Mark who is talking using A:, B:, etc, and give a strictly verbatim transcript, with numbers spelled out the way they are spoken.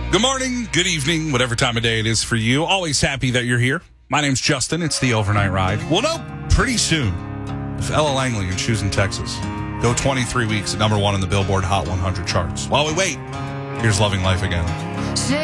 A: Good morning, good evening, whatever time of day it is for you. Always happy that you're here. My name's Justin. It's the Overnight Ride. We'll know pretty soon if Ella Langley and Shoes in Texas go twenty-three weeks at number one in the Billboard Hot one hundred charts. While we wait, here's Loving Life Again.